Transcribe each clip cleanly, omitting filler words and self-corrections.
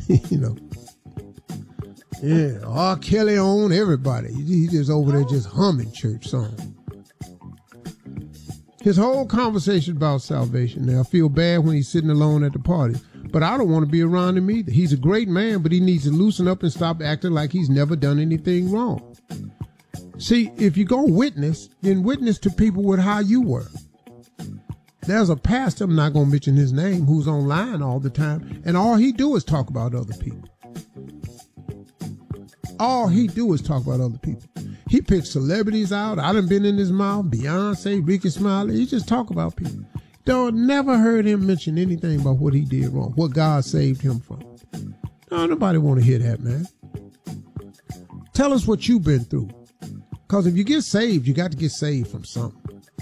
You know. Yeah, R. Kelly on everybody. He just over there just humming church songs. His whole conversation about salvation. Now, I feel bad when he's sitting alone at the party, but I don't want to be around him either. He's a great man, but he needs to loosen up and stop acting like he's never done anything wrong. See, if you go witness, then witness to people with how you were. There's a pastor, I'm not going to mention his name, who's online all the time, and all he do is talk about other people. All he do is talk about other people. He picks celebrities out. I done been in his mouth. Beyonce, Ricky Smiley. He just talk about people. Don't never heard him mention anything about what he did wrong, what God saved him from. No, nobody want to hear that, man. Tell us what you've been through. Because if you get saved, you got to get saved from something.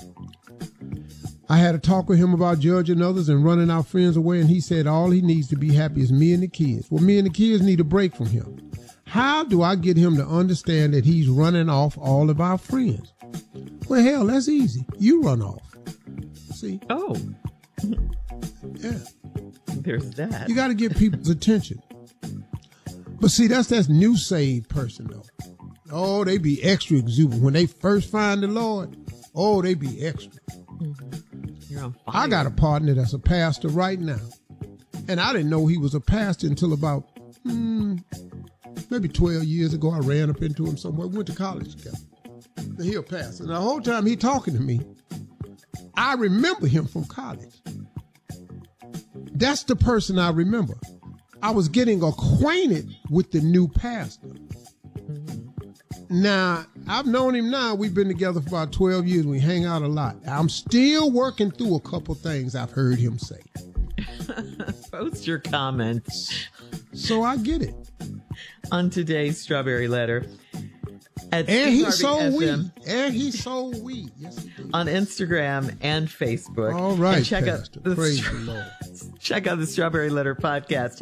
I had a talk with him about judging others and running our friends away, and he said all he needs to be happy is me and the kids. Well, me and the kids need a break from him. How do I get him to understand that he's running off all of our friends? Well, hell, that's easy. You run off. See? Oh. Yeah. There's that. You got to get people's attention. But see, that's new saved person, though. Oh, they be extra exuberant. When they first find the Lord, oh, they be extra. Mm-hmm. You're on fire. I got a partner that's a pastor right now. And I didn't know he was a pastor until about maybe 12 years ago. I ran up into him somewhere. We went to college together. And he a pastor. And the whole time he talking to me, I remember him from college. That's the person I remember. I was getting acquainted with the new pastor. Now, I've known him now. We've been together for about 12 years. We hang out a lot. I'm still working through a couple things I've heard him say. Post your comments. So I get it. On today's Strawberry Letter. And he sold weed. And he sold weed. Yes, he did. On Instagram and Facebook. All right, and check Pastor. out the Praise the Lord. Check out the Strawberry Letter podcast.